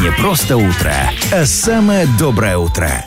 Не просто утро, а самое доброе утро.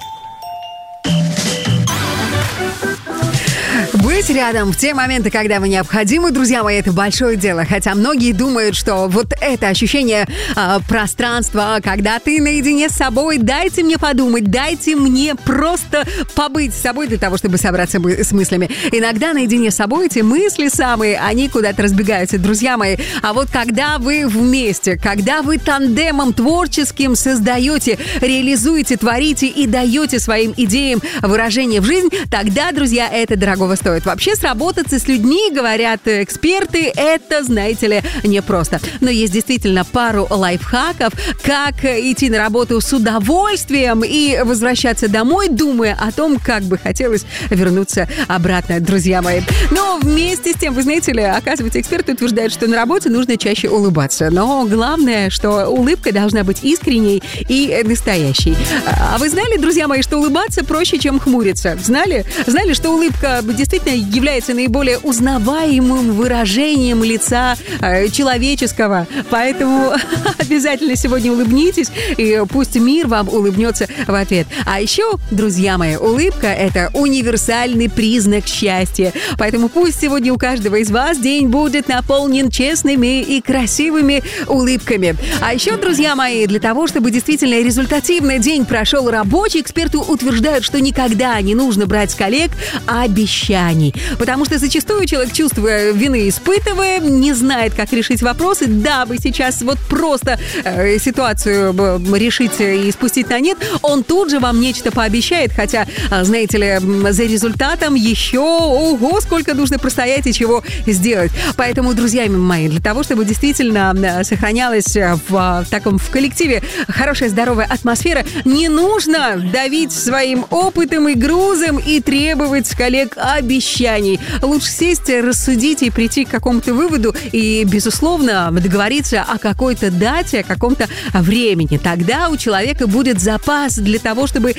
Быть рядом в те моменты, когда вы необходимы, друзья мои, это большое дело. Хотя многие думают, что вот это ощущение пространства, когда ты наедине с собой, дайте мне подумать, дайте мне просто побыть с собой для того, чтобы собраться с мыслями. Иногда наедине с собой эти мысли самые, они куда-то разбегаются, друзья мои. А вот когда вы вместе, когда вы тандемом творческим создаете, реализуете, творите и даете своим идеям выражение в жизнь, тогда, друзья, это дорогого стоит. Вообще сработаться с людьми, говорят эксперты, это, знаете ли, непросто. Но есть действительно пару лайфхаков, как идти на работу с удовольствием и возвращаться домой, думая о том, как бы хотелось вернуться обратно, друзья мои. Но вместе с тем, вы знаете ли, оказывается, эксперты утверждают, что на работе нужно чаще улыбаться. Но главное, что улыбка должна быть искренней и настоящей. А вы знали, друзья мои, что улыбаться проще, чем хмуриться? Знали? Знали, что улыбка действительно является наиболее узнаваемым выражением лица человеческого. Поэтому обязательно сегодня улыбнитесь, и пусть мир вам улыбнется в ответ. А еще, друзья мои, улыбка – это универсальный признак счастья. Поэтому пусть сегодня у каждого из вас день будет наполнен честными и красивыми улыбками. А еще, друзья мои, для того, чтобы действительно результативный день прошел рабочий, эксперты утверждают, что никогда не нужно брать с коллег обещаний. Потому что зачастую человек, чувствуя вины, испытывая, не знает, как решить вопросы, дабы сейчас вот просто ситуацию решить и спустить на нет, он тут же вам нечто пообещает, хотя, знаете ли, за результатом еще, ого, сколько нужно простоять и чего сделать. Поэтому, друзья мои, для того, чтобы действительно сохранялась в коллективе хорошая, здоровая атмосфера, не нужно давить своим опытом и грузом и требовать с коллег обещаний. Лучше сесть, рассудить и прийти к какому-то выводу и, безусловно, договориться о какой-то дате, о каком-то времени. Тогда у человека будет запас для того, чтобы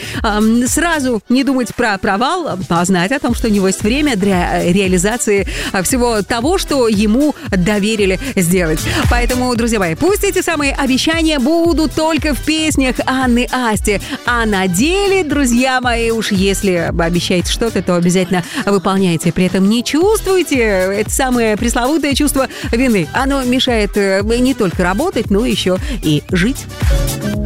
сразу не думать про провал, а знать о том, что у него есть время для реализации всего того, что ему доверили сделать. Поэтому, друзья мои, пусть эти самые обещания будут только в песнях Анны Асти. А на деле, друзья мои, уж если обещаете что-то, то обязательно выполняйте. При этом не чувствуйте это самое пресловутое чувство вины. Оно мешает не только работать, но еще и жить.